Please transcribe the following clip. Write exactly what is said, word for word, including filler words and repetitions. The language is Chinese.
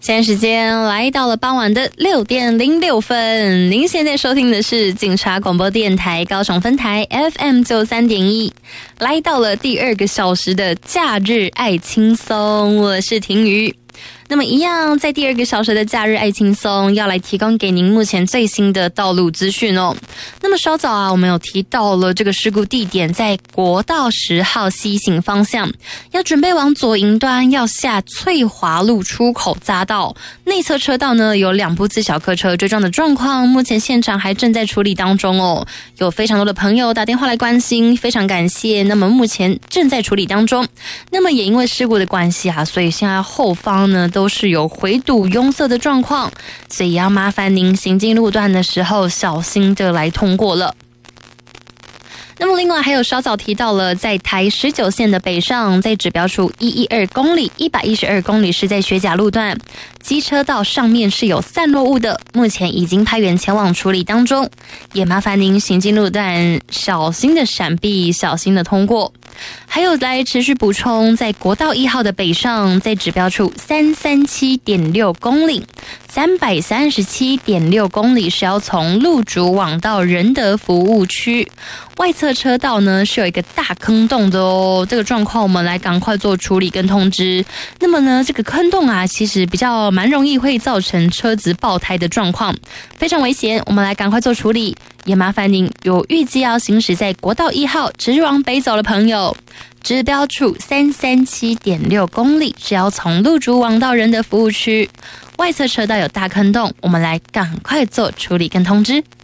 现在时间来到了傍晚的六点零六分，您现在收听的是警察广播电台高雄分台 F M 九三点一，来到了第二个小时的假日爱轻松，我是婷瑜。那么一样在第二个小时的假日爱轻松要来提供给您目前最新的道路资讯哦。那么稍早啊，我们有提到了这个事故地点在国道十号西行方向，要准备往左营端要下翠华路出口匝道，内侧车道呢有两部自小客车追撞的状况，目前现场还正在处理当中哦。有非常多的朋友打电话来关心，非常感谢。那么目前正在处理当中，那么也因为事故的关系啊，所以现在后方呢都是有回堵拥塞的状况，所以要麻烦您行进路段的时候小心的来通过了。那么另外还有稍早提到了在台十九线的北上，在指标处一一二公里一百一十二公里是在学甲路段，机车道上面是有散落物的，目前已经派员前往处理当中，也麻烦您行进路段小心的闪避，小心的通过。还有来持续补充，在国道一号的北上，在指标处三三七点六公里三百三十七点六公里是要从路竹往到仁德服务区，外侧车道呢是有一个大坑洞的哦，这个状况我们来赶快做处理跟通知。那么呢这个坑洞啊其实比较蛮容易会造成车子爆胎的状况，非常危险，我们来赶快做处理。也麻烦您有预计要行驶在国道一号持续往北走的朋友，指标处三三七点六公里是要从路竹往到仁德服务区，外侧车道有大坑洞，我们来赶快做处理跟通知。